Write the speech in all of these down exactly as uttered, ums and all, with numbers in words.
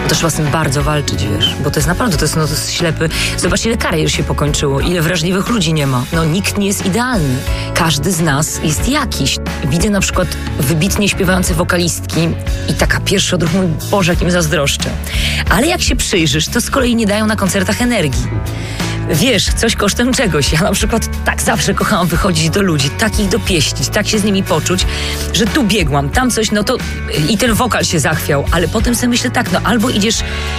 To trzeba z tym bardzo walczyć, wiesz, bo to jest naprawdę, to jest, no, to jest ślepy. Zobacz, ile karier się pokończyło, ile wrażliwych ludzi nie ma. No nikt nie jest idealny. Każdy z nas jest jakiś. Widzę na przykład wybitnie śpiewające wokalistki i taka pierwsza odruch, mój Boże, jakim zazdroszczę. Ale jak się przyjrzysz, to z kolei nie dają na koncertach energii. Wiesz, coś kosztem czegoś. Ja na przykład tak zawsze kochałam wychodzić do ludzi, tak ich dopieścić, tak się z nimi poczuć, że tu biegłam, tam coś, no to i ten wokal się zachwiał, ale potem sobie myślę tak, no albo idziesz,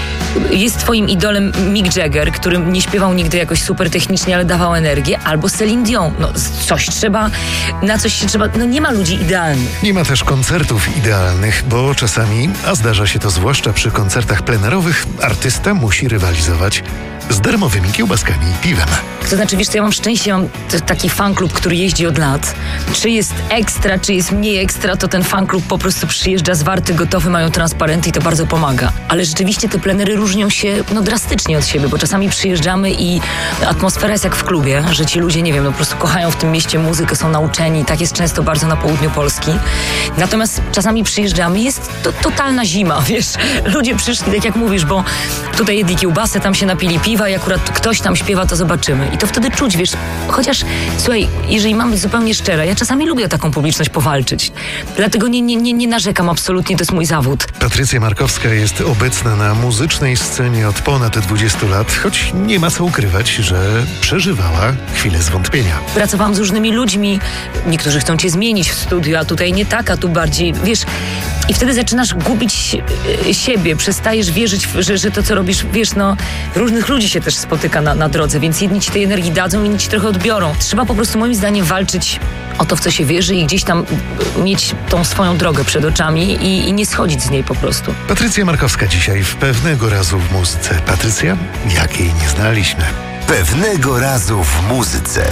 jest twoim idolem Mick Jagger, który nie śpiewał nigdy jakoś super technicznie, ale dawał energię, albo Celine Dion. No coś trzeba, na coś się trzeba, no nie ma ludzi idealnych. Nie ma też koncertów idealnych, bo czasami, a zdarza się to zwłaszcza przy koncertach plenerowych, artysta musi rywalizować z darmowymi kiełbaskami i piwem. To znaczy, wiesz, to ja mam szczęście, mam t- taki fanklub, który jeździ od lat. Czy jest ekstra, czy jest mniej ekstra, to ten fanklub po prostu przyjeżdża zwarty, gotowy, mają transparenty i to bardzo pomaga. Ale rzeczywiście te plenery różnią się no drastycznie od siebie, bo czasami przyjeżdżamy i atmosfera jest jak w klubie, że ci ludzie, nie wiem, no po prostu kochają w tym mieście muzykę, są nauczeni. Tak jest często bardzo na południu Polski. Natomiast czasami przyjeżdżamy i jest to totalna zima, wiesz. Ludzie przyszli, tak jak mówisz, bo tutaj jedli kiełbasę, tam się napili piwa i akurat ktoś tam śpiewa, to zobaczymy. I to wtedy czuć, wiesz, chociaż, słuchaj, jeżeli mam być zupełnie szczera, ja czasami lubię o taką publiczność powalczyć. Dlatego nie, nie, nie, nie narzekam absolutnie, to jest mój zawód. Patrycja Markowska jest obecna na muzycznej scenie od ponad dwudziestu lat, choć nie ma co ukrywać, że przeżywała chwilę zwątpienia. Pracowałam z różnymi ludźmi, niektórzy chcą cię zmienić w studiu, a tutaj nie tak, a tu bardziej, wiesz, i wtedy zaczynasz gubić e, siebie, przestajesz wierzyć, w, że, że to, co robisz, wiesz, no, różnych ludzi się też spotyka na, na drodze, więc jedni ci tej energii dadzą, inni ci trochę odbiorą. Trzeba po prostu moim zdaniem walczyć o to, w co się wierzy i gdzieś tam mieć tą swoją drogę przed oczami i, i nie schodzić z niej po prostu. Patrycja Markowska dzisiaj w Pewnego razu w muzyce. Patrycja, jakiej nie znaliśmy. Pewnego razu w muzyce.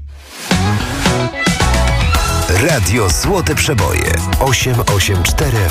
Radio Złote Przeboje osiem osiem cztery